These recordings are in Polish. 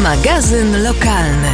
Magazyn lokalny.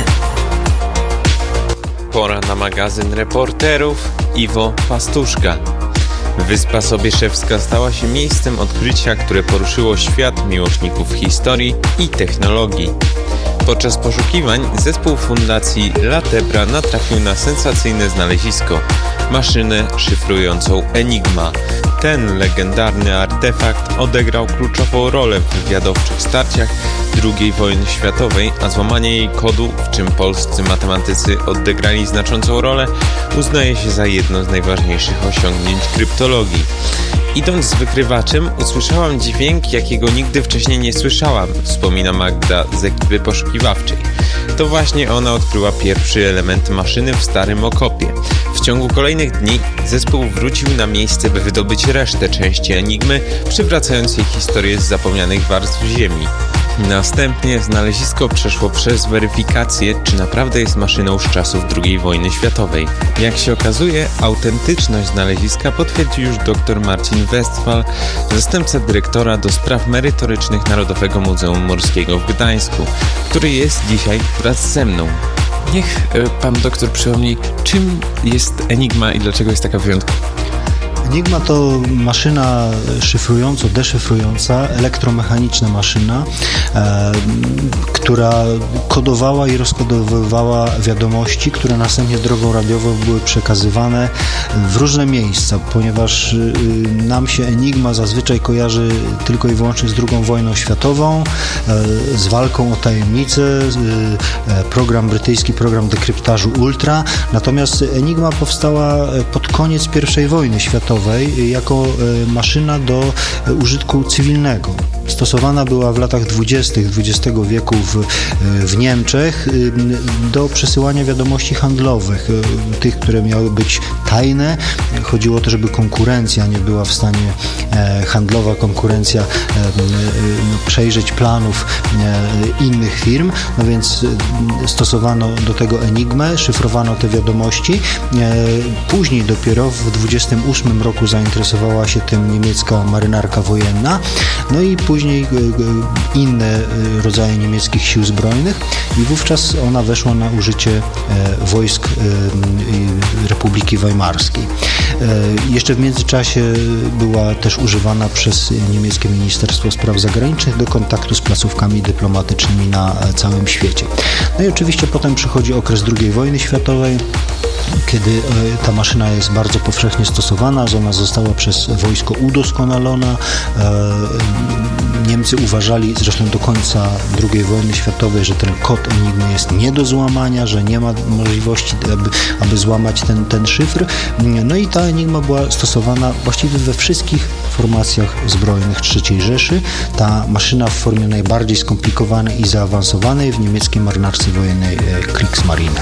Pora na magazyn reporterów. Iwo Pastuszka. Wyspa Sobieszewska stała się miejscem odkrycia, które poruszyło świat miłośników historii i technologii. Podczas poszukiwań zespół Fundacji Latebra natrafił na sensacyjne znalezisko – maszynę szyfrującą Enigma. Ten legendarny artefakt odegrał kluczową rolę w wywiadowczych starciach II wojny światowej, a złamanie jej kodu, w czym polscy matematycy odegrali znaczącą rolę, uznaje się za jedno z najważniejszych osiągnięć kryptologii. Idąc z wykrywaczem, usłyszałam dźwięk, jakiego nigdy wcześniej nie słyszałam, wspomina Magda z ekipy poszukiwawczej. To właśnie ona odkryła pierwszy element maszyny w starym okopie. W ciągu kolejnych dni zespół wrócił na miejsce, by wydobyć resztę części Enigmy, przywracając jej historię z zapomnianych warstw ziemi. Następnie znalezisko przeszło przez weryfikację, czy naprawdę jest maszyną z czasów II wojny światowej. Jak się okazuje, autentyczność znaleziska potwierdził już dr Marcin Westphal, zastępca dyrektora do spraw merytorycznych Narodowego Muzeum Morskiego w Gdańsku, który jest dzisiaj wraz ze mną. Niech pan doktor przypomni, czym jest Enigma i dlaczego jest taka wyjątkowa? Enigma to maszyna szyfrująco-deszyfrująca, elektromechaniczna maszyna, która kodowała i rozkodowywała wiadomości, które następnie drogą radiową były przekazywane w różne miejsca, ponieważ nam się Enigma zazwyczaj kojarzy tylko i wyłącznie z II wojną światową, z walką o tajemnicę, program brytyjski, program dekryptażu Ultra, natomiast Enigma powstała pod koniec I wojny światowej jako maszyna do użytku cywilnego. Stosowana była w latach 20. XX wieku w Niemczech do przesyłania wiadomości handlowych, tych, które miały być tajne. Chodziło o to, żeby konkurencja nie była w stanie, handlowa konkurencja, przejrzeć planów innych firm, no więc stosowano do tego Enigmę, szyfrowano te wiadomości. Później dopiero w 28 roku zainteresowała się tym niemiecka marynarka wojenna, no i później inne rodzaje niemieckich sił zbrojnych i wówczas ona weszła na użycie wojsk Republiki Weimarskiej. Jeszcze w międzyczasie była też używana przez niemieckie Ministerstwo Spraw Zagranicznych do kontaktu z placówkami dyplomatycznymi na całym świecie. No i oczywiście potem przychodzi okres II wojny światowej, kiedy ta maszyna jest bardzo powszechnie stosowana, ona została przez wojsko udoskonalona. Niemcy uważali zresztą do końca II wojny światowej, że ten kod Enigmy jest nie do złamania, że nie ma możliwości, aby złamać ten szyfr. No i ta Enigma była stosowana właściwie we wszystkich formacjach zbrojnych III Rzeszy. Ta maszyna w formie najbardziej skomplikowanej i zaawansowanej w niemieckiej marynarce wojennej Kriegsmarine.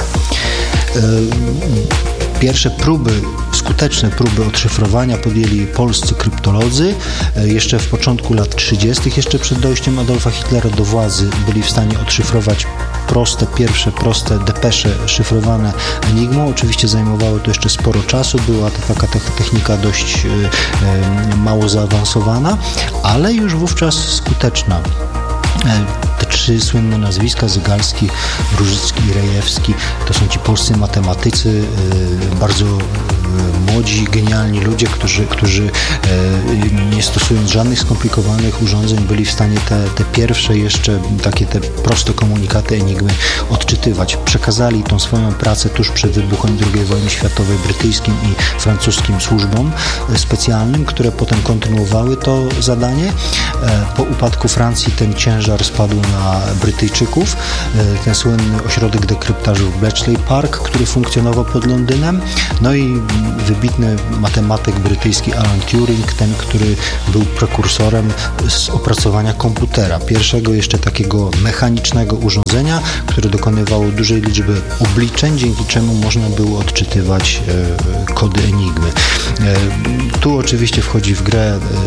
Pierwsze skuteczne próby odszyfrowania podjęli polscy kryptolodzy. Jeszcze w początku lat 30., jeszcze przed dojściem Adolfa Hitlera do władzy, byli w stanie odszyfrować pierwsze proste depesze szyfrowane Enigmą. Oczywiście zajmowało to jeszcze sporo czasu, była to taka technika dość mało zaawansowana, ale już wówczas skuteczna. Te trzy słynne nazwiska, Zygalski, Różycki i Rejewski, to są ci polscy matematycy, bardzo młodzi, genialni ludzie, którzy nie stosując żadnych skomplikowanych urządzeń byli w stanie te pierwsze jeszcze takie te proste komunikaty Enigmy odczytywać. Przekazali tą swoją pracę tuż przed wybuchem II wojny światowej brytyjskim i francuskim służbom specjalnym, które potem kontynuowały to zadanie. Po upadku Francji ten ciężar spadł na Brytyjczyków. Ten słynny ośrodek dekryptażu w Bletchley Park, który funkcjonował pod Londynem. No i wybitny matematyk brytyjski Alan Turing, ten, który był prekursorem z opracowania komputera. Pierwszego jeszcze takiego mechanicznego urządzenia, które dokonywało dużej liczby obliczeń, dzięki czemu można było odczytywać kody Enigmy. Tu oczywiście wchodzi w grę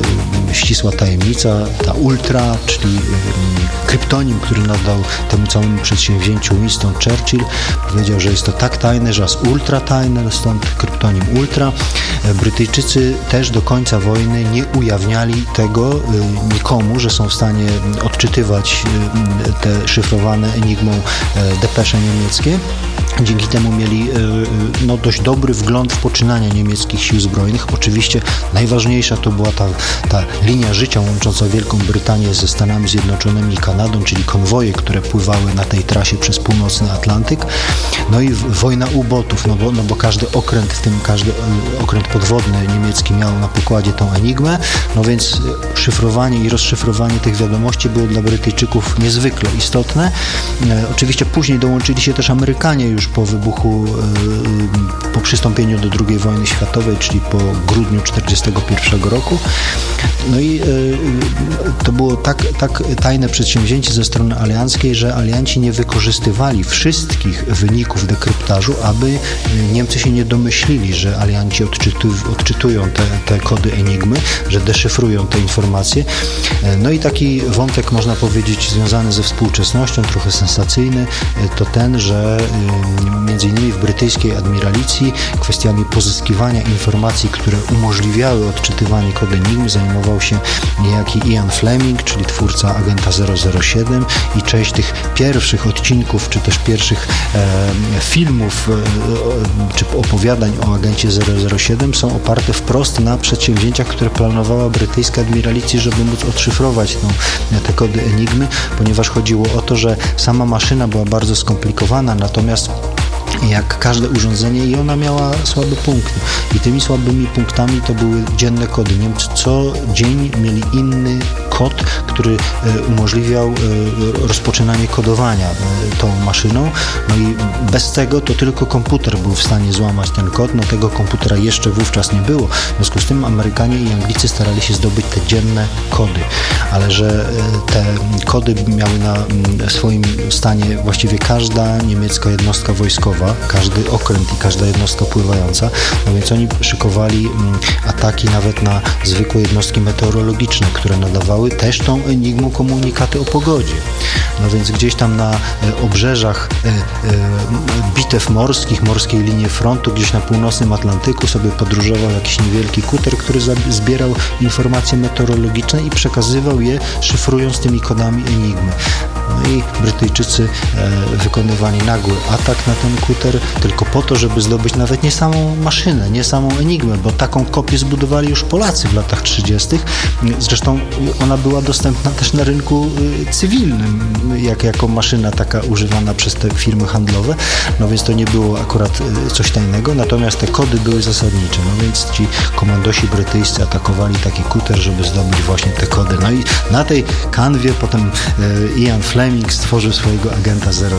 ścisła tajemnica, ta ultra, czyli kryptonim, który nadał temu całemu przedsięwzięciu Winston Churchill. Powiedział, że jest to tak tajne, że jest ultra tajne, stąd kryptonim ultra. Brytyjczycy też do końca wojny nie ujawniali tego nikomu, że są w stanie odczytywać te szyfrowane enigmą depesze niemieckie. Dzięki temu mieli dość dobry wgląd w poczynania niemieckich sił zbrojnych. Oczywiście najważniejsza to była ta linia życia łącząca Wielką Brytanię ze Stanami Zjednoczonymi i Kanadą, czyli konwoje, które pływały na tej trasie przez północny Atlantyk. No i wojna U-botów, bo każdy okręt, w tym każdy okręt podwodny niemiecki miał na pokładzie tą enigmę, no więc szyfrowanie i rozszyfrowanie tych wiadomości było dla Brytyjczyków niezwykle istotne. Oczywiście później dołączyli się też Amerykanie już po wybuchu, po przystąpieniu do II wojny światowej, czyli po grudniu 1941 roku. No i to było tak tajne przedsięwzięcie ze strony alianckiej, że alianci nie wykorzystywali wszystkich wyników dekryptażu, aby Niemcy się nie domyślili, że alianci odczytują te kody enigmy, że deszyfrują te informacje. No i taki wątek, można powiedzieć, związany ze współczesnością, trochę sensacyjny, to ten, że między innymi w brytyjskiej admiralicji kwestiami pozyskiwania informacji, które umożliwiały odczytywanie kodu enigmy, zajmował się niejaki Ian Fleming, czyli twórca Agenta 007, i część tych pierwszych odcinków, czy też pierwszych filmów, czy opowiadań o agencie 007 są oparte wprost na przedsięwzięciach, które planowała brytyjska admiralicja, żeby móc odszyfrować te kody enigmy, ponieważ chodziło o to, że sama maszyna była bardzo skomplikowana, natomiast jak każde urządzenie i ona miała słabe punkty. I tymi słabymi punktami to były dzienne kody. Niemcy co dzień mieli inny kod, który umożliwiał rozpoczynanie kodowania tą maszyną. No i bez tego to tylko komputer był w stanie złamać ten kod. No tego komputera jeszcze wówczas nie było. W związku z tym Amerykanie i Anglicy starali się zdobyć te dzienne kody. Ale że te kody miały na swoim stanie właściwie każda niemiecka jednostka wojskowa, każdy okręt i każda jednostka pływająca, no więc oni szykowali ataki nawet na zwykłe jednostki meteorologiczne, które nadawały też tą enigmą komunikaty o pogodzie. No więc gdzieś tam na obrzeżach bitew morskich, morskiej linii frontu, gdzieś na północnym Atlantyku sobie podróżował jakiś niewielki kuter, który zbierał informacje meteorologiczne i przekazywał je, szyfrując tymi kodami enigmy. No i Brytyjczycy wykonywali nagły atak na ten kuter tylko po to, żeby zdobyć nawet nie samą maszynę, nie samą enigmę, bo taką kopię zbudowali już Polacy w latach 30. Zresztą ona była dostępna też na rynku cywilnym, jako maszyna taka używana przez te firmy handlowe, no więc to nie było akurat coś tajnego, natomiast te kody były zasadnicze, no więc ci komandosi brytyjscy atakowali taki kuter, żeby zdobyć właśnie te kody. No i na tej kanwie potem Ian Fleming stworzył swojego agenta 007.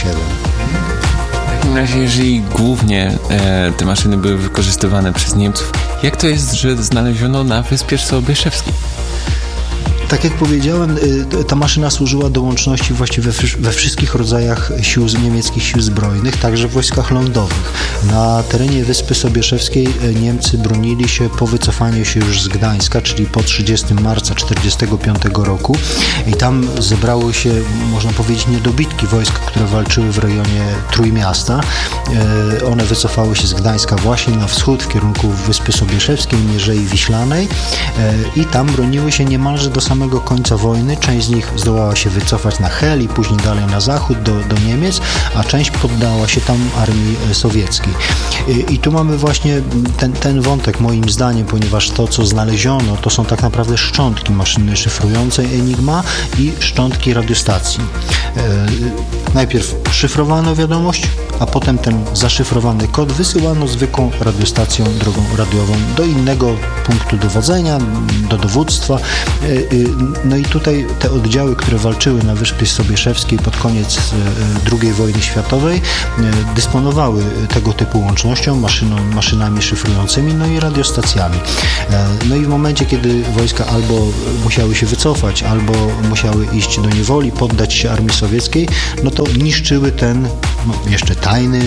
W takim razie, jeżeli głównie te maszyny były wykorzystywane przez Niemców, jak to jest, że znaleziono na Wyspie Sobieszewskiej? Tak jak powiedziałem, ta maszyna służyła do łączności właściwie we wszystkich rodzajach niemieckich sił zbrojnych, także w wojskach lądowych. Na terenie Wyspy Sobieszewskiej Niemcy bronili się po wycofaniu się już z Gdańska, czyli po 30 marca 1945 roku i tam zebrały się, można powiedzieć, niedobitki wojsk, które walczyły w rejonie Trójmiasta. One wycofały się z Gdańska właśnie na wschód w kierunku Wyspy Sobieszewskiej, Mierzei Wiślanej i tam broniły się niemalże do samego końca wojny. Część z nich zdołała się wycofać na Hel i później dalej na zachód do Niemiec, a część poddała się tam armii sowieckiej. I tu mamy właśnie ten wątek moim zdaniem, ponieważ to, co znaleziono, to są tak naprawdę szczątki maszyny szyfrującej Enigma i szczątki radiostacji. Najpierw szyfrowano wiadomość, a potem ten zaszyfrowany kod wysyłano zwykłą radiostacją drogą radiową do innego punktu dowodzenia, do dowództwa. No i tutaj te oddziały, które walczyły na Wyspie Sobieszewskiej pod koniec II wojny światowej, dysponowały tego typu łącznością, maszynami szyfrującymi, no i radiostacjami. No i w momencie, kiedy wojska albo musiały się wycofać, albo musiały iść do niewoli, poddać się armii sowieckiej, no to niszczyły ten jeszcze tajny,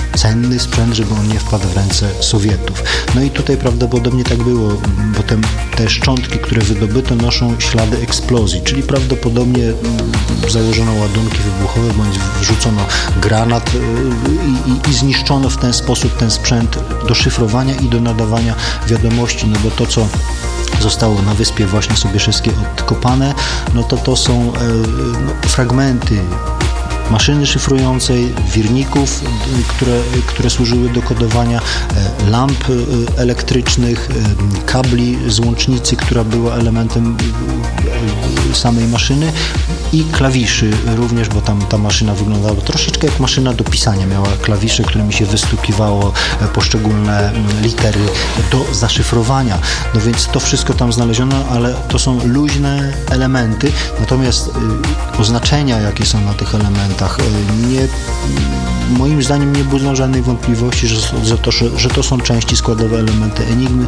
cenny sprzęt, żeby on nie wpadł w ręce Sowietów. No i tutaj prawdopodobnie tak było, bo te szczątki, które wydobyto, noszą ślady eksplozji, czyli prawdopodobnie założono ładunki wybuchowe, bądź wrzucono granat i zniszczono w ten sposób ten sprzęt do szyfrowania i do nadawania wiadomości, no bo to, co zostało na Wyspie właśnie Sobieszewskiej odkopane, no to są fragmenty maszyny szyfrującej, wirników, które służyły do kodowania, lamp elektrycznych, kabli z łącznicy, która była elementem samej maszyny, i klawiszy również, bo tam ta maszyna wyglądała troszeczkę jak maszyna do pisania. Miała klawisze, którymi się wystukiwało poszczególne litery do zaszyfrowania. No więc to wszystko tam znaleziono, ale to są luźne elementy, natomiast oznaczenia, jakie są na tych elementach, moim zdaniem nie budzą żadnej wątpliwości, że to są części składowe, elementy Enigmy.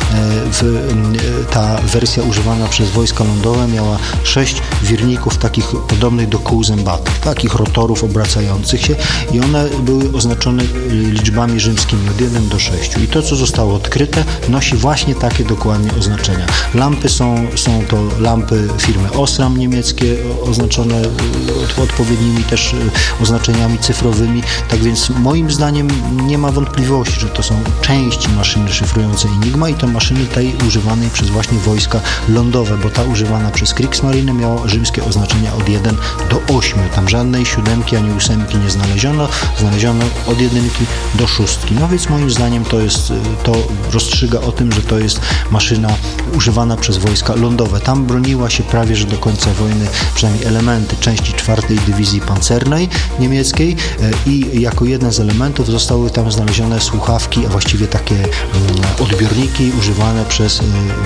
Ta wersja używana przez wojska lądowe miała 6 wirników takich podobnych do kół zębatych, takich rotorów obracających się, i one były oznaczone liczbami rzymskimi od 1 do 6. I to, co zostało odkryte, nosi właśnie takie dokładnie oznaczenia. Lampy są to lampy firmy Osram niemieckie, oznaczone odpowiednimi też oznaczeniami cyfrowymi. Tak więc moim zdaniem nie ma wątpliwości, że to są części maszyny szyfrującej Enigma, i to maszyny tej używanej przez właśnie wojska lądowe, bo ta używana przez Kriegsmarine miała rzymskie oznaczenia od 1 do 8. Tam żadnej 7 ani 8 nie znaleziono. Znaleziono od 1 do 6. No więc moim zdaniem to rozstrzyga o tym, że to jest maszyna używana przez wojska lądowe. Tam broniła się prawie że do końca wojny przynajmniej elementy części 4. Dywizji Pancernej niemieckiej, i jako jeden z elementów zostały tam znalezione słuchawki, a właściwie takie odbiorniki używane przez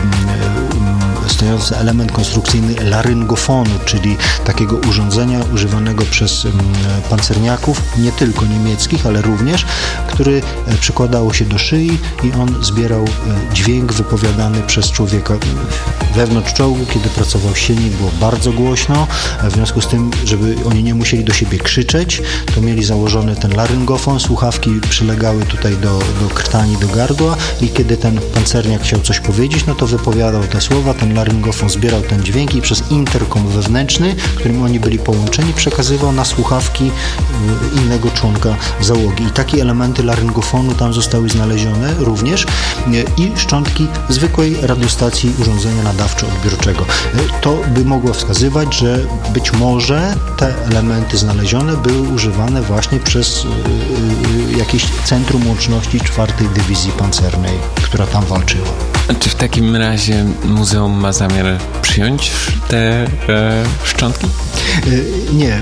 stojący element konstrukcyjny laryngofonu, czyli takiego urządzenia używanego przez pancerniaków, nie tylko niemieckich, ale również, który przykładało się do szyi i on zbierał dźwięk wypowiadany przez człowieka wewnątrz czołgu. Kiedy pracował silnik, było bardzo głośno, w związku z tym, żeby oni nie musieli do siebie krzyczeć, to mieli założony ten laryngofon, słuchawki przylegały tutaj do krtani, do gardła, i kiedy ten pancerniak chciał coś powiedzieć, no to wypowiadał te słowa, ten laryngofon zbierał ten dźwięk i przez interkom wewnętrzny, którym oni byli połączeni, przekazywał na słuchawki innego członka załogi. I takie elementy laryngofonu tam zostały znalezione również, i szczątki zwykłej radiostacji urządzenia nadawczo-odbiorczego. To by mogło wskazywać, że być może te elementy znalezione były używane właśnie przez jakieś centrum łączności 4. Dywizji Pancernej, która tam walczyła. Czy w takim razie muzeum ma zamiar przyjąć te szczątki? Nie.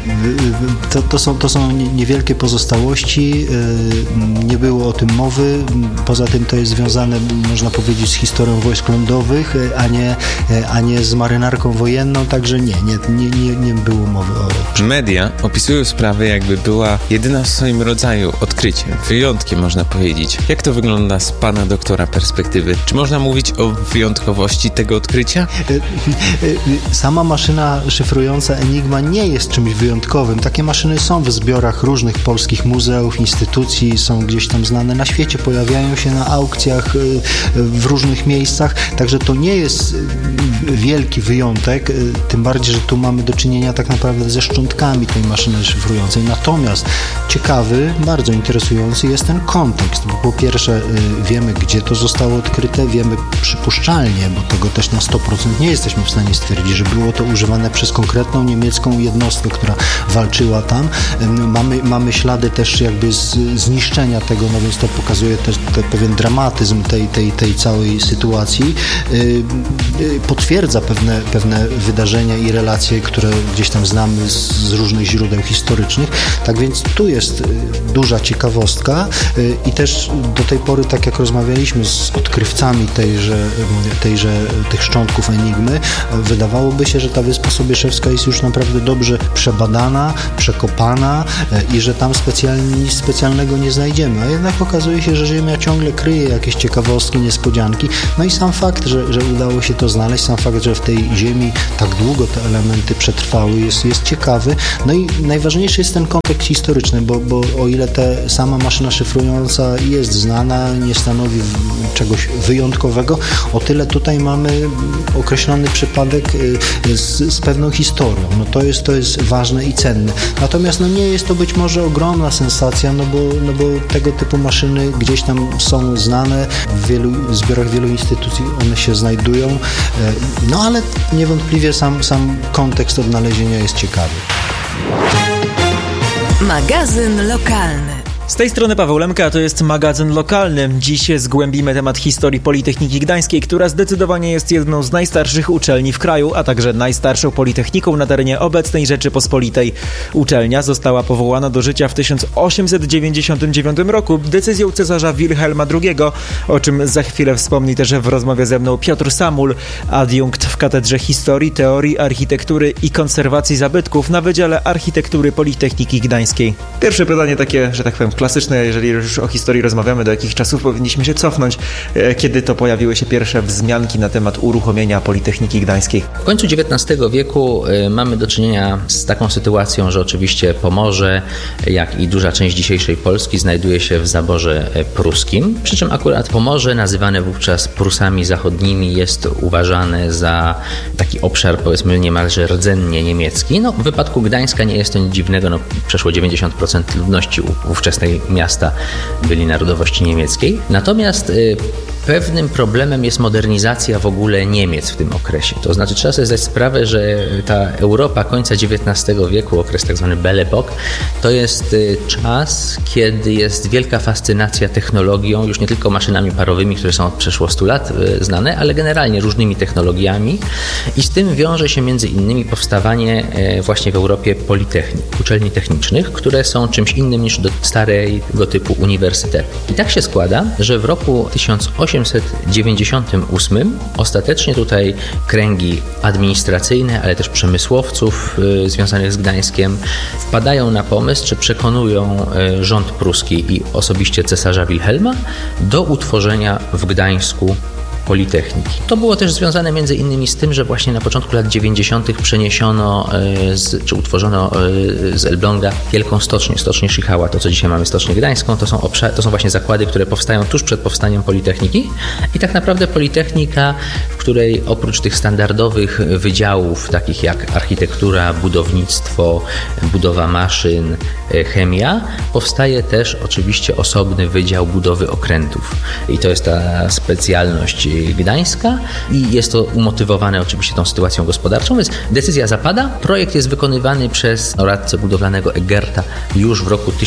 To są niewielkie pozostałości. Nie było o tym mowy. Poza tym to jest związane, można powiedzieć, z historią wojsk lądowych, a nie z marynarką wojenną, także nie było mowy o... Media opisują sprawę, jakby była jedyna w swoim rodzaju odkryciem, wyjątkiem, można powiedzieć. Jak to wygląda z pana doktora perspektywy? Czy można mówić o wyjątkowości tego odkrycia? Sama maszyna szyfrująca Enigma nie jest czymś wyjątkowym. Takie maszyny są w zbiorach różnych polskich muzeów, instytucji, są gdzieś tam znane na świecie, pojawiają się na aukcjach w różnych miejscach, także to nie jest wielki wyjątek, tym bardziej, że tu mamy do czynienia tak naprawdę ze szczątkami tej maszyny szyfrującej. Natomiast ciekawy, bardzo interesujący jest ten kontekst, bo po pierwsze wiemy, gdzie to zostało odkryte, wiemy przypuszczalnie, bo tego też na 100% nie jesteśmy w stanie stwierdzić, że było to używane przez konkretną niemiecką jednostkę, która walczyła tam. Mamy ślady też jakby zniszczenia tego, no więc to pokazuje też pewien dramatyzm tej całej sytuacji. Potwierdza pewne wydarzenia i relacje, które gdzieś tam znamy z różnych źródeł historycznych. Tak więc tu jest duża ciekawostka i też do tej pory, tak jak rozmawialiśmy z odkrywcami tych szczątków Enigmy, wydawałoby się, że ta Wyspa Sobieszewska jest już naprawdę dobrze przebadana, przekopana i że tam nic specjalnego nie znajdziemy, a jednak okazuje się, że Ziemia ciągle kryje jakieś ciekawostki, niespodzianki, no i sam fakt, że udało się to znaleźć, sam fakt, że w tej Ziemi tak długo te elementy przetrwały, jest ciekawy. No i najważniejszy jest ten kontekst historyczny, bo o ile sama maszyna szyfrująca jest znana, nie stanowi czegoś wyjątkowego, o tyle tutaj mamy określony przypadek z pewną historią. No to jest ważne i cenne. Natomiast nie jest to być może ogromna sensacja, no bo tego typu maszyny gdzieś tam są znane, w zbiorach wielu instytucji one się znajdują, no ale niewątpliwie sam kontekst odnalezienia jest ciekawy. Magazyn lokalny. Z tej strony Paweł Lemka, to jest magazyn lokalny. Dziś zgłębimy temat historii Politechniki Gdańskiej, która zdecydowanie jest jedną z najstarszych uczelni w kraju, a także najstarszą politechniką na terenie obecnej Rzeczypospolitej. Uczelnia została powołana do życia w 1899 roku decyzją cesarza Wilhelma II, o czym za chwilę wspomni też w rozmowie ze mną Piotr Samul, adiunkt w Katedrze Historii, Teorii, Architektury i Konserwacji Zabytków na Wydziale Architektury Politechniki Gdańskiej. Pierwsze pytanie takie, że tak powiem, klasyczne, jeżeli już o historii rozmawiamy, do jakich czasów powinniśmy się cofnąć, kiedy to pojawiły się pierwsze wzmianki na temat uruchomienia Politechniki Gdańskiej. W końcu XIX wieku mamy do czynienia z taką sytuacją, że oczywiście Pomorze, jak i duża część dzisiejszej Polski znajduje się w zaborze pruskim, przy czym akurat Pomorze, nazywane wówczas Prusami Zachodnimi, jest uważane za taki obszar, powiedzmy, niemalże rdzennie niemiecki. W wypadku Gdańska nie jest to nic dziwnego, przeszło 90% ludności ówczesnej miasta byli narodowości niemieckiej. Natomiast pewnym problemem jest modernizacja w ogóle Niemiec w tym okresie. To znaczy trzeba sobie zdać sprawę, że ta Europa końca XIX wieku, okres tak zwany Belle Époque, to jest czas, kiedy jest wielka fascynacja technologią, już nie tylko maszynami parowymi, które są od przeszło 100 lat znane, ale generalnie różnymi technologiami i z tym wiąże się między innymi powstawanie właśnie w Europie politechnik, uczelni technicznych, które są czymś innym niż starego typu uniwersytety. I tak się składa, że w roku 1898 ostatecznie tutaj kręgi administracyjne, ale też przemysłowców związanych z Gdańskiem wpadają na pomysł, czy przekonują rząd pruski i osobiście cesarza Wilhelma do utworzenia w Gdańsku Politechniki. To było też związane między innymi z tym, że właśnie na początku lat 90. przeniesiono czy utworzono z Elbląga wielką stocznię Szychała, to co dzisiaj mamy Stocznię Gdańską, to są właśnie zakłady, które powstają tuż przed powstaniem Politechniki i tak naprawdę Politechnika, w której oprócz tych standardowych wydziałów, takich jak architektura, budownictwo, budowa maszyn, chemia, powstaje też oczywiście osobny wydział budowy okrętów. I to jest ta specjalność Gdańska i jest to umotywowane oczywiście tą sytuacją gospodarczą, więc decyzja zapada. Projekt jest wykonywany przez radcę budowlanego Eggerta już w roku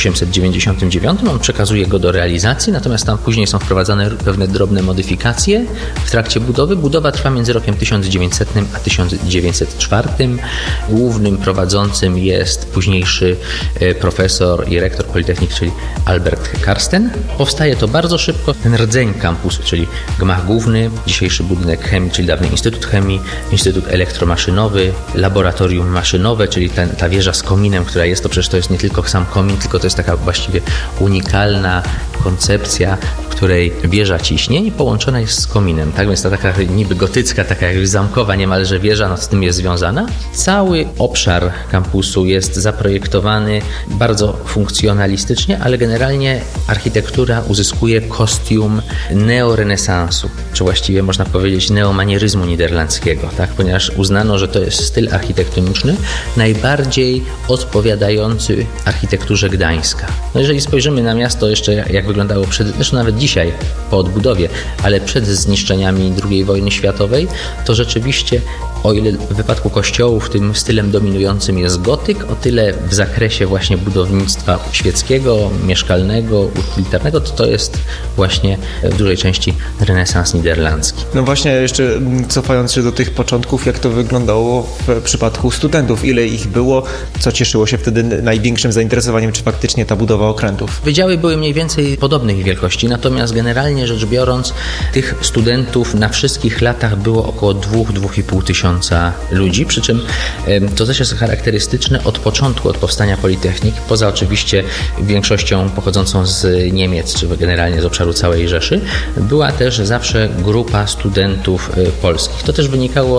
1899. On przekazuje go do realizacji, natomiast tam później są wprowadzane pewne drobne modyfikacje w trakcie budowy. Budowa trwa między rokiem 1900 a 1904. Głównym prowadzącym jest późniejszy profesor i rektor Politechniki, czyli Albert Karsten. Powstaje to bardzo szybko. Ten rdzeń kampusu, czyli gmach główny, dzisiejszy budynek chemii, czyli dawny Instytut Chemii, Instytut Elektromaszynowy, laboratorium maszynowe, czyli ta wieża z kominem, która jest, to przecież to jest nie tylko sam komin, tylko to jest taka właściwie unikalna koncepcja, w której wieża ciśnie i połączona jest z kominem. Tak więc ta taka niby gotycka, taka jakby zamkowa niemalże wieża z tym jest związana. Cały obszar kampusu jest zaprojektowany bardzo funkcjonalistycznie, ale generalnie architektura uzyskuje kostium neorenesansu, czy właściwie można powiedzieć neomanieryzmu niderlandzkiego, tak? Ponieważ uznano, że to jest styl architektoniczny najbardziej odpowiadający architekturze Gdańska. Jeżeli spojrzymy na miasto jeszcze jak wyglądało zresztą nawet dzisiaj po odbudowie, ale przed zniszczeniami II wojny światowej, to rzeczywiście O ile w wypadku kościołów tym stylem dominującym jest gotyk, o tyle w zakresie właśnie budownictwa świeckiego, mieszkalnego, utilitarnego, to jest właśnie w dużej części renesans niderlandzki. No właśnie, jeszcze cofając się do tych początków, jak to wyglądało w przypadku studentów? Ile ich było? Co cieszyło się wtedy największym zainteresowaniem? Czy faktycznie ta budowa okrętów? Wydziały były mniej więcej podobnych wielkości, natomiast generalnie rzecz biorąc tych studentów na wszystkich latach było około 2-2,5 tysiąca ludzi, przy czym to też jest charakterystyczne od początku, od powstania Politechniki, poza oczywiście większością pochodzącą z Niemiec, czy generalnie z obszaru całej Rzeszy, była też zawsze grupa studentów polskich. To też wynikało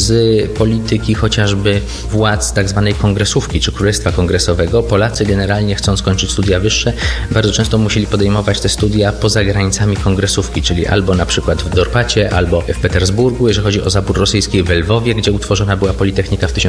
z polityki chociażby władz tak zwanej kongresówki, czy Królestwa Kongresowego. Polacy generalnie chcąc kończyć studia wyższe, bardzo często musieli podejmować te studia poza granicami kongresówki, czyli albo na przykład w Dorpacie, albo w Petersburgu, jeżeli chodzi o zabór rosyjski, w Lwowie, gdzie utworzona była Politechnika w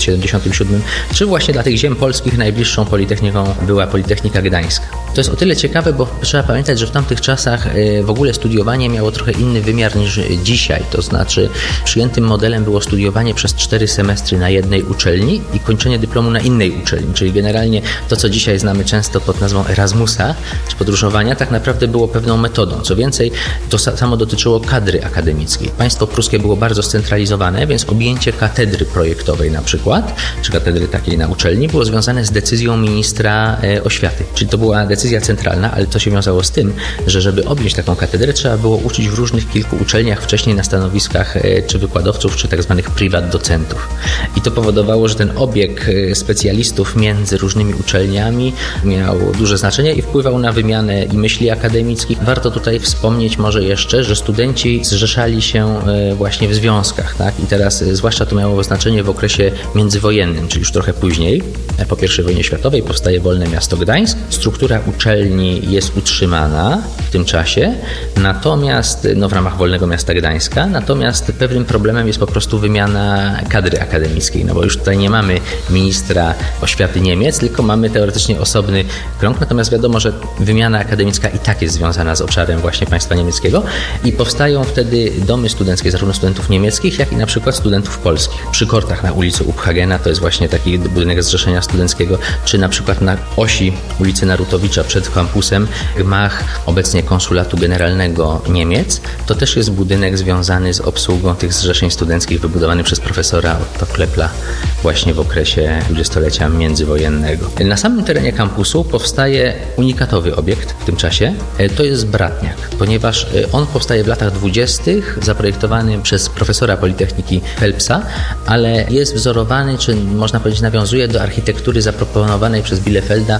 1877, czy właśnie dla tych ziem polskich najbliższą politechniką była Politechnika Gdańska. To jest o tyle ciekawe, bo trzeba pamiętać, że w tamtych czasach w ogóle studiowanie miało trochę inny wymiar niż dzisiaj, to znaczy przyjętym modelem było studiowanie przez 4 semestry na jednej uczelni i kończenie dyplomu na innej uczelni, czyli generalnie to, co dzisiaj znamy często pod nazwą Erasmusa, czy podróżowania, tak naprawdę było pewną metodą. Co więcej, to samo dotyczyło kadry akademickiej. Państwo pruskie było bardzo scentralizowane, więc objęcie katedry projektowej na przykład, czy katedry takiej na uczelni było związane z decyzją ministra oświaty. Czyli to była decyzja centralna, ale to się wiązało z tym, że żeby objąć taką katedrę, trzeba było uczyć w różnych kilku uczelniach wcześniej na stanowiskach czy wykładowców, czy tak zwanych prywat docentów. I to powodowało, że ten obieg specjalistów między różnymi uczelniami miał duże znaczenie i wpływał na wymianę i myśli akademickich. Warto tutaj wspomnieć może jeszcze, że studenci zrzeszali się właśnie w związkach, tak? I teraz zwłaszcza to miało znaczenie w okresie międzywojennym, czyli już trochę później. Po I wojnie światowej powstaje Wolne Miasto Gdańsk. Struktura uczelni jest utrzymana w tym czasie, natomiast w ramach Wolnego Miasta Gdańska, natomiast pewnym problemem jest po prostu wymiana kadry akademickiej, bo już tutaj nie mamy ministra oświaty Niemiec, tylko mamy teoretycznie osobny krąg, natomiast wiadomo, że wymiana akademicka i tak jest związana z obszarem właśnie państwa niemieckiego i powstają wtedy domy studenckie zarówno studentów niemieckich, jak i na przykład studentów polskich. Przy Kortach na ulicy Uphagena, to jest właśnie taki budynek Zrzeszenia Studenckiego, czy na przykład na osi ulicy Narutowicza przed kampusem gmach obecnie Konsulatu Generalnego Niemiec. To też jest budynek związany z obsługą tych zrzeszeń studenckich wybudowany przez profesora Otto Klepla właśnie w okresie dwudziestolecia międzywojennego. Na samym terenie kampusu powstaje unikatowy obiekt w tym czasie. To jest Bratniak, ponieważ on powstaje w latach 20. zaprojektowany przez profesora Politechniki Phelpsa, ale jest wzorowany, czy można powiedzieć nawiązuje do architektury zaproponowanej przez Bielefelda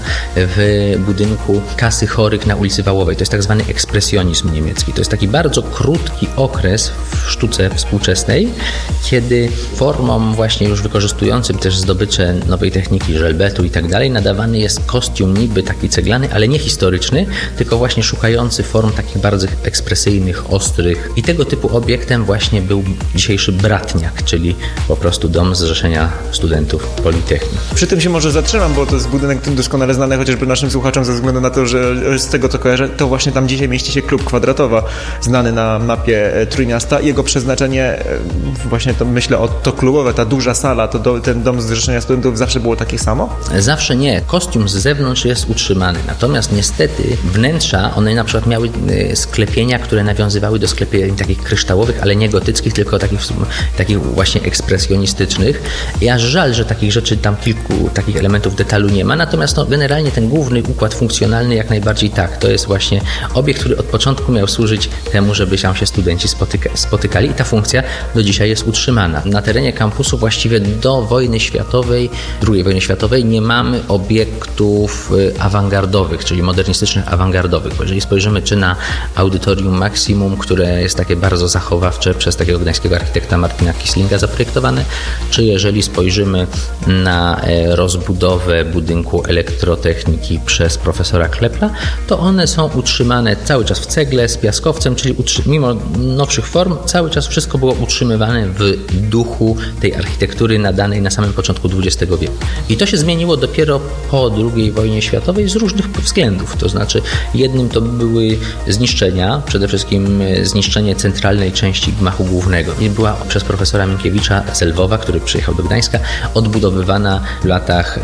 w budynku Kasy Chorych na ulicy Wałowej. To jest tak zwany ekspresjonizm niemiecki. To jest taki bardzo krótki okres w sztuce współczesnej, kiedy formą właśnie już wykorzystującym też zdobycze nowej techniki, żelbetu i tak dalej, nadawany jest kostium niby taki ceglany, ale nie historyczny, tylko właśnie szukający form takich bardzo ekspresyjnych, ostrych. I tego typu obiektem właśnie był dzisiejszy Bratniak, czyli po prostu dom Zrzeszenia Studentów Politechniki. Przy tym się może zatrzymam, bo to jest budynek tym doskonale znany chociażby naszym słuchaczom ze względu na to, że z tego co kojarzę, to właśnie tam dzisiaj mieści się Klub Kwadratowa, znany na mapie Trójmiasta. Jego przeznaczenie, właśnie to myślę to klubowe, ta duża sala, ten dom Zrzeszenia Studentów zawsze było takie samo? Zawsze nie. Kostium z zewnątrz jest utrzymany. Natomiast niestety wnętrza, one na przykład miały sklepienia, które nawiązywały do sklepień takich kryształowych, ale nie gotyckich, tylko takich właśnie ekspresjonistycznych. I aż żal, że takich rzeczy tam kilku takich elementów detalu nie ma. Natomiast generalnie ten główny układ funkcjonalny jak najbardziej tak. To jest właśnie obiekt, który od początku miał służyć temu, żeby tam się studenci spotykali i ta funkcja do dzisiaj jest utrzymana. Na terenie kampusu właściwie do wojny światowej, II wojny światowej nie mamy obiektów awangardowych, czyli modernistycznych awangardowych. Bo jeżeli spojrzymy czy na Audytorium Maximum, które jest takie bardzo zachowawcze przez takiego gdańskiego architekta Martina Kislinga zaprojektowane, czy jeżeli spojrzymy na rozbudowę budynku elektrotechniki przez profesora Klepla, to one są utrzymane cały czas w cegle z piaskowcem, czyli mimo nowszych form cały czas wszystko było utrzymywane w duchu tej architektury nadanej na samym początku XX wieku. I to się zmieniło dopiero po II wojnie światowej z różnych względów. To znaczy jednym to były zniszczenia, przede wszystkim zniszczenie centralnej części gmachu głównego. I była przez profesora profesora Minkiewicza z Lwowa, który przyjechał do Gdańska, odbudowywana w latach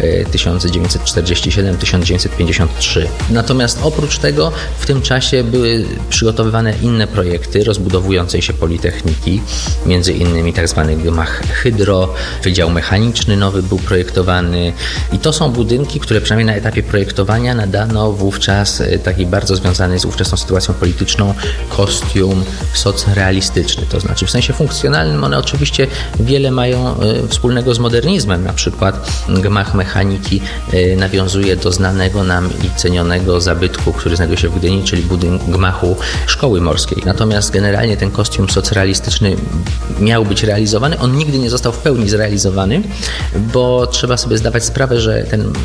1947-1953. Natomiast oprócz tego w tym czasie były przygotowywane inne projekty rozbudowującej się Politechniki, między innymi tzw. gmach Hydro, Wydział Mechaniczny nowy był projektowany i to są budynki, które przynajmniej na etapie projektowania nadano wówczas taki bardzo związany z ówczesną sytuacją polityczną kostium socrealistyczny, to znaczy w sensie funkcjonalnym one oczywiście wiele mają wspólnego z modernizmem, na przykład gmach mechaniki nawiązuje do znanego nam i cenionego zabytku, który znajduje się w Gdyni, czyli gmachu Szkoły Morskiej. Natomiast generalnie ten kostium socrealistyczny miał być realizowany, on nigdy nie został w pełni zrealizowany, bo trzeba sobie zdawać sprawę, że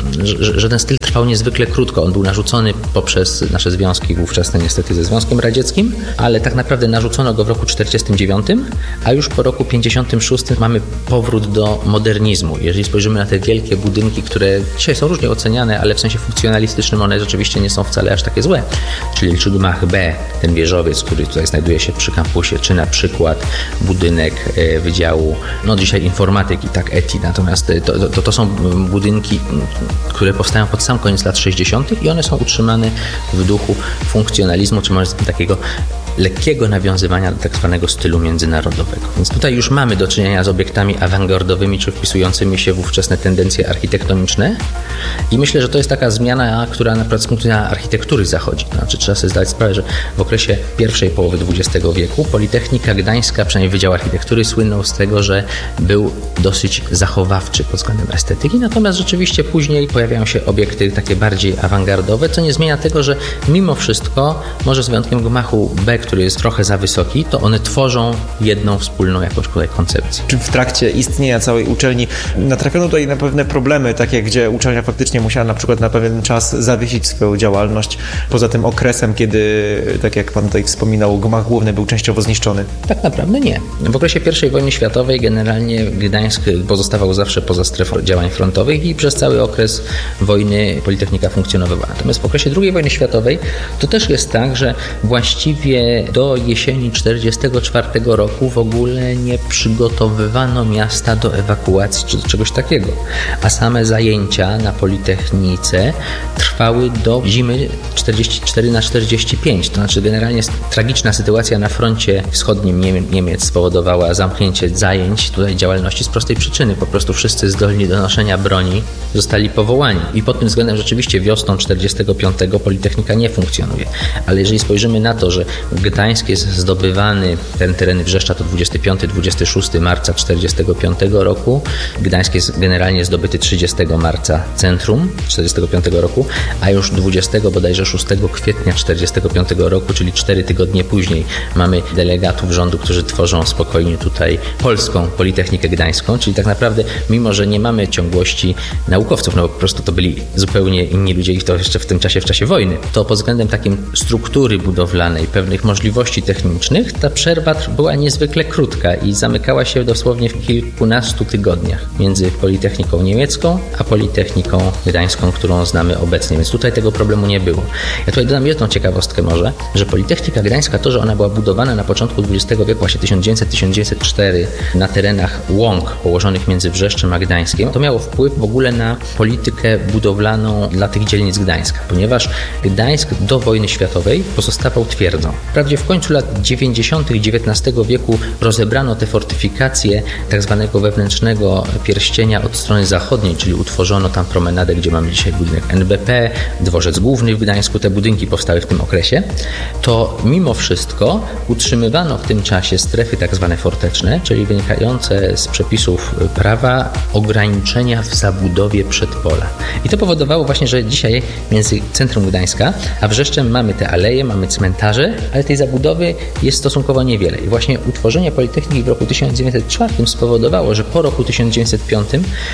ten styl trwał niezwykle krótko. On był narzucony poprzez nasze związki wówczasne niestety ze Związkiem Radzieckim, ale tak naprawdę narzucono go w roku 1949, a już po roku 1956 mamy powrót do modernizmu. Jeżeli spojrzymy na te wielkie budynki, które dzisiaj są różnie oceniane, ale w sensie funkcjonalistycznym one rzeczywiście nie są wcale aż takie złe. Czyli gmach B, ten wieżowiec, który tutaj znajduje się przy kampusie, czy na przykład budynek Wydziału, dzisiaj informatyki, tak, ETI. Natomiast to są budynki, które powstają pod sam koniec lat 60. i one są utrzymane w duchu funkcjonalizmu, czy może takiego lekkiego nawiązywania do tak zwanego stylu międzynarodowego. Więc tutaj już mamy do czynienia z obiektami awangardowymi, czy wpisującymi się w ówczesne tendencje architektoniczne i myślę, że to jest taka zmiana, która na przykład z punktu widzenia architektury zachodzi. To znaczy trzeba sobie zdać sprawę, że w okresie pierwszej połowy XX wieku Politechnika Gdańska, przynajmniej Wydział Architektury, słynął z tego, że był dosyć zachowawczy pod względem estetyki, natomiast rzeczywiście później pojawiają się obiekty takie bardziej awangardowe, co nie zmienia tego, że mimo wszystko, może z wyjątkiem gmachu B, który jest trochę za wysoki, to one tworzą jedną wspólną jakąś tutaj koncepcję. Czy w trakcie istnienia całej uczelni natrafiono tutaj na pewne problemy, takie gdzie uczelnia faktycznie musiała na przykład na pewien czas zawiesić swoją działalność, poza tym okresem, kiedy, tak jak pan tutaj wspominał, gmach główny był częściowo zniszczony? Tak naprawdę nie. W okresie I wojny światowej generalnie Gdańsk pozostawał zawsze poza strefą działań frontowych i przez cały okres wojny Politechnika funkcjonowała. Natomiast w okresie II wojny światowej to też jest tak, że właściwie do jesieni 1944 roku w ogóle nie przygotowywano miasta do ewakuacji czy do czegoś takiego. A same zajęcia na Politechnice trwały do zimy 44-45. To znaczy generalnie tragiczna sytuacja na froncie wschodnim Niemiec spowodowała zamknięcie zajęć tutaj działalności z prostej przyczyny. Po prostu wszyscy zdolni do noszenia broni zostali powołani. I pod tym względem rzeczywiście wiosną 1945 Politechnika nie funkcjonuje. Ale jeżeli spojrzymy na to, że Gdańsk jest zdobywany, ten teren Wrzeszcza to 25-26 marca 1945 roku. Gdańsk jest generalnie zdobyty 30 marca centrum 1945 roku, a już 20 bodajże 6 kwietnia 1945 roku, czyli 4 tygodnie później, mamy delegatów rządu, którzy tworzą spokojnie tutaj Polską Politechnikę Gdańską, czyli tak naprawdę, mimo że nie mamy ciągłości naukowców, no bo po prostu to byli zupełnie inni ludzie i to jeszcze w tym czasie, w czasie wojny, to pod względem takim struktury budowlanej, pewnych możliwości technicznych, ta przerwa była niezwykle krótka i zamykała się dosłownie w kilkunastu tygodniach między Politechniką Niemiecką a Politechniką Gdańską, którą znamy obecnie, więc tutaj tego problemu nie było. Ja tutaj dodam jedną ciekawostkę może, że Politechnika Gdańska, to, że ona była budowana na początku XX wieku, właśnie 1900-1904 na terenach łąk położonych między Wrzeszczem a Gdańskiem, to miało wpływ w ogóle na politykę budowlaną dla tych dzielnic Gdańska, ponieważ Gdańsk do wojny światowej pozostawał twierdzą. Wprawdzie w końcu lat 90. XIX wieku rozebrano te fortyfikacje tak zwanego wewnętrznego pierścienia od strony zachodniej, czyli utworzono tam promenadę, gdzie mamy dzisiaj budynek NBP, dworzec główny w Gdańsku, te budynki powstały w tym okresie, to mimo wszystko utrzymywano w tym czasie strefy tak zwane forteczne, czyli wynikające z przepisów prawa ograniczenia w zabudowie przedpola. I to powodowało właśnie, że dzisiaj między centrum Gdańska a Wrzeszczem mamy te aleje, mamy cmentarze, ale tej zabudowy jest stosunkowo niewiele. I właśnie utworzenie Politechniki w roku 1904 spowodowało, że po roku 1905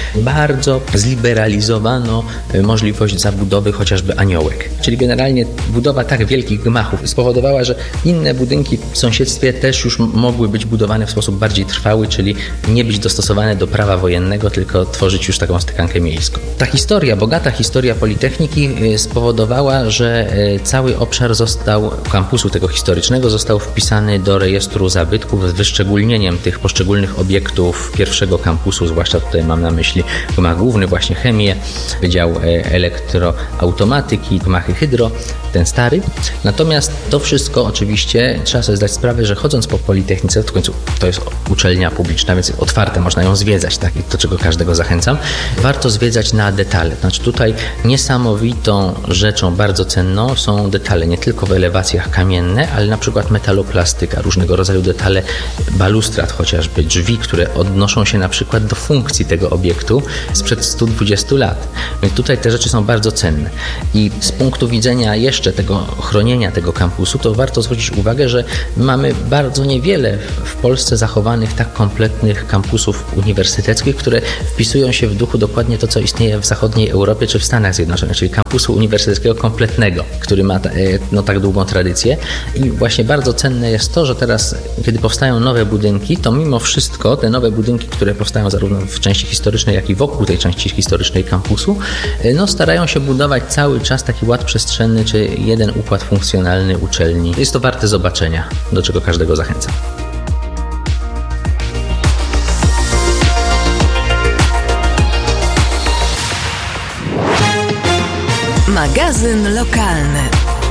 bardzo zliberalizowano możliwość zabudowy chociażby aniołek. Czyli generalnie budowa tak wielkich gmachów spowodowała, że inne budynki w sąsiedztwie też już mogły być budowane w sposób bardziej trwały, czyli nie być dostosowane do prawa wojennego, tylko tworzyć już taką stykankę miejską. Ta historia, bogata historia Politechniki spowodowała, że cały obszar kampusu tego historycznego został wpisany do rejestru zabytków z wyszczególnieniem tych poszczególnych obiektów pierwszego kampusu, zwłaszcza tutaj mam na myśli gmach główny, właśnie chemię, Wydział Elektroautomatyki, gmachy hydro, ten stary. Natomiast to wszystko oczywiście trzeba sobie zdać sprawę, że chodząc po Politechnice, w końcu to jest uczelnia publiczna, więc otwarte, można ją zwiedzać, tak, do czego każdego zachęcam. Warto zwiedzać na detale. Znaczy tutaj niesamowitą rzeczą bardzo cenną są detale, nie tylko w elewacjach kamienne, ale na przykład metaloplastyka, różnego rodzaju detale balustrad, chociażby drzwi, które odnoszą się na przykład do funkcji tego obiektu sprzed 120 lat. Więc tutaj te rzeczy są bardzo cenne. I z punktu widzenia jeszcze tego chronienia tego kampusu, to warto zwrócić uwagę, że mamy bardzo niewiele w Polsce zachowanych tak kompletnych kampusów uniwersyteckich, które wpisują się w duchu dokładnie to, co istnieje w zachodniej Europie czy w Stanach Zjednoczonych, czyli kampusu uniwersyteckiego kompletnego, który ma tak długą tradycję. I właśnie bardzo cenne jest to, że teraz, kiedy powstają nowe budynki, to mimo wszystko te nowe budynki, które powstają zarówno w części historycznej, jak i wokół tej części historycznej kampusu, starają się budować cały czas taki ład przestrzenny, czy jeden układ funkcjonalny uczelni. Jest to warte zobaczenia, do czego każdego zachęcam. Magazyn lokalny.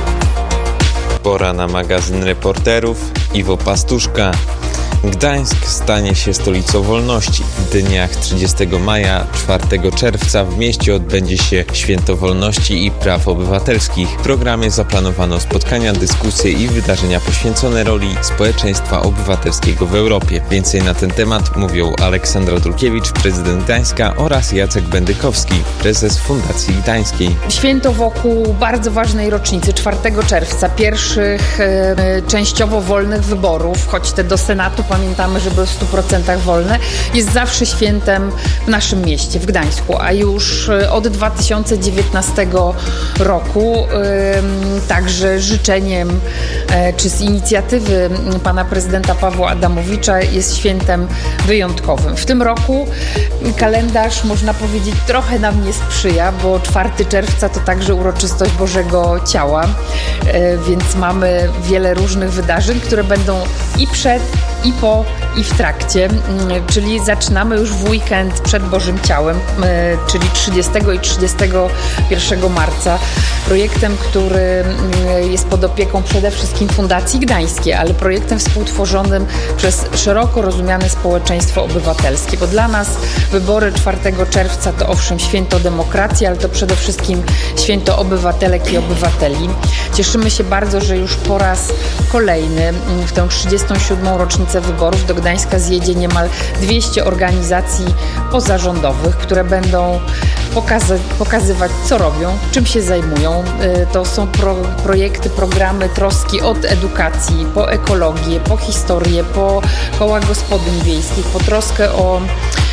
Pora na magazyn reporterów. Iwo Pastuszka. Gdańsk stanie się stolicą wolności. W dniach 30 maja, 4 czerwca w mieście odbędzie się Święto Wolności i Praw Obywatelskich. W programie zaplanowano spotkania, dyskusje i wydarzenia poświęcone roli społeczeństwa obywatelskiego w Europie. Więcej na ten temat mówią Aleksandra Drukiewicz, prezydent Gdańska, oraz Jacek Bendykowski, prezes Fundacji Gdańskiej. Święto wokół bardzo ważnej rocznicy, 4 czerwca, pierwszych częściowo wolnych wyborów, choć te do Senatu pamiętamy, że były w 100% wolne, jest zawsze świętem w naszym mieście, w Gdańsku, a już od 2019 roku także życzeniem czy z inicjatywy pana prezydenta Pawła Adamowicza jest świętem wyjątkowym. W tym roku kalendarz, można powiedzieć, trochę nam nie sprzyja, bo 4 czerwca to także uroczystość Bożego Ciała, więc mamy wiele różnych wydarzeń, które będą i przed, i po, i w trakcie, czyli zaczynamy już w weekend przed Bożym Ciałem, czyli 30 i 31 marca, projektem, który jest pod opieką przede wszystkim Fundacji Gdańskiej, ale projektem współtworzonym przez szeroko rozumiane społeczeństwo obywatelskie, bo dla nas wybory 4 czerwca to owszem święto demokracji, ale to przede wszystkim święto obywatelek i obywateli. Cieszymy się bardzo, że już po raz kolejny w tę 37. rocznicę wyborów do Gdańska zjedzie niemal 200 organizacji pozarządowych, które będą pokazywać, co robią, czym się zajmują. To są projekty, programy troski od edukacji, po ekologię, po historię, po koła gospodyń wiejskich, po troskę o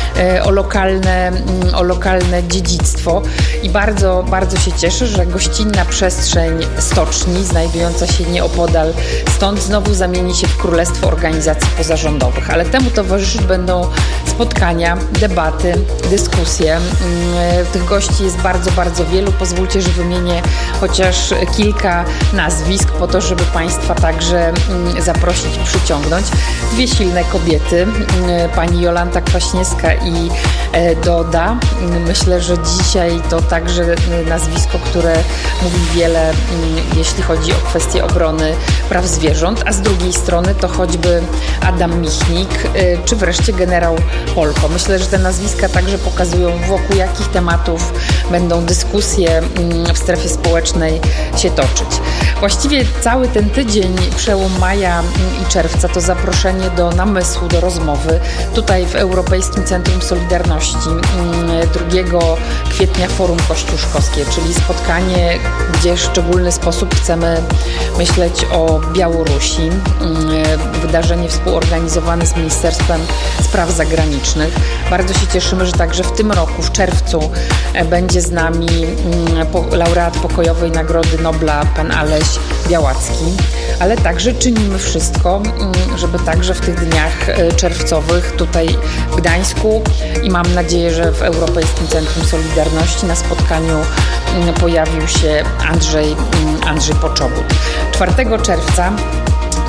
lokalne dziedzictwo i bardzo, bardzo się cieszę, że gościnna przestrzeń stoczni, znajdująca się nieopodal stąd, znowu zamieni się w królestwo organizacji pozarządowych, ale temu towarzyszyć będą spotkania, debaty, dyskusje. Tych gości jest bardzo, bardzo wielu. Pozwólcie, że wymienię chociaż kilka nazwisk po to, żeby Państwa także zaprosić, przyciągnąć. 2 silne kobiety, pani Jolanta Kwaśniewska i Doda. Myślę, że dzisiaj to także nazwisko, które mówi wiele, jeśli chodzi o kwestię obrony praw zwierząt, a z drugiej strony to choćby Adam Michnik, czy wreszcie generał Polko. Myślę, że te nazwiska także pokazują, wokół jakich tematów będą dyskusje w strefie społecznej się toczyć. Właściwie cały ten tydzień, przełom maja i czerwca, to zaproszenie do namysłu, do rozmowy. Tutaj w Europejskim Centrum Solidarności 2 kwietnia Forum Kościuszkowskie, czyli spotkanie, gdzie w szczególny sposób chcemy myśleć o Białorusi. Wydarzenie współorganizowane z Ministerstwem Spraw Zagranicznych. Bardzo się cieszymy, że także w tym roku, w czerwcu, będzie z nami laureat Pokojowej Nagrody Nobla, pan Aleś Białacki, ale także czynimy wszystko, żeby także w tych dniach czerwcowych tutaj w Gdańsku i mam nadzieję, że w Europejskim Centrum Solidarności na spotkaniu pojawił się Andrzej Poczobut. 4 czerwca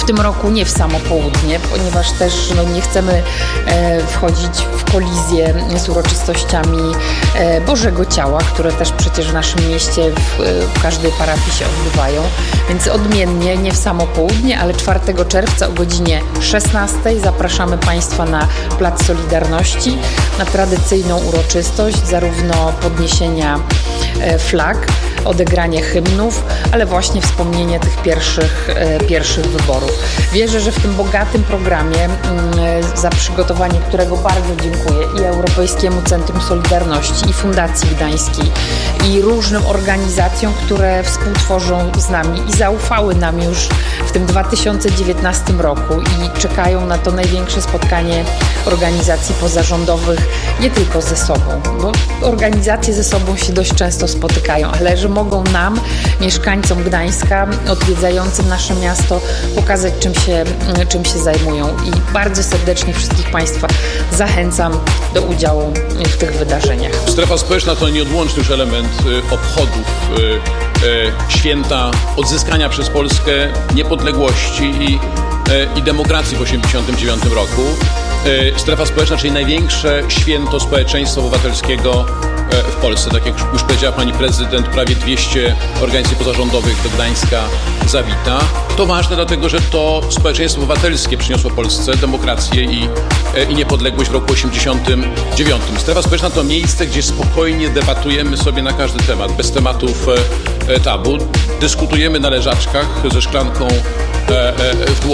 tym roku nie w samo południe, ponieważ też nie chcemy wchodzić w kolizję z uroczystościami Bożego Ciała, które też przecież w naszym mieście w każdej parafii się odbywają. Więc odmiennie, nie w samo południe, ale 4 czerwca o godzinie 16 zapraszamy Państwa na Plac Solidarności na tradycyjną uroczystość, zarówno podniesienia flag, odegranie hymnów, ale właśnie wspomnienie tych pierwszych wyborów. Wierzę, że w tym bogatym programie, za przygotowanie którego bardzo dziękuję i Europejskiemu Centrum Solidarności, i Fundacji Gdańskiej, i różnym organizacjom, które współtworzą z nami i zaufały nam już w tym 2019 roku i czekają na to największe spotkanie organizacji pozarządowych nie tylko ze sobą, bo organizacje ze sobą się dość często spotykają, ale że mogą nam, mieszkańcom Gdańska, odwiedzającym nasze miasto, pokazać, czym się zajmują. I bardzo serdecznie wszystkich Państwa zachęcam do udziału w tych wydarzeniach. Strefa społeczna to nieodłączny już element obchodów święta odzyskania przez Polskę niepodległości i demokracji w 1989 roku. Strefa społeczna, czyli największe święto społeczeństwa obywatelskiego w Polsce. Tak jak już powiedziała pani prezydent, prawie 200 organizacji pozarządowych do Gdańska zawita. To ważne, dlatego że to społeczeństwo obywatelskie przyniosło Polsce demokrację i niepodległość w roku 1989. Strefa społeczna to miejsce, gdzie spokojnie debatujemy sobie na każdy temat, bez tematów tabu. Dyskutujemy na leżaczkach ze szklanką w dłoni.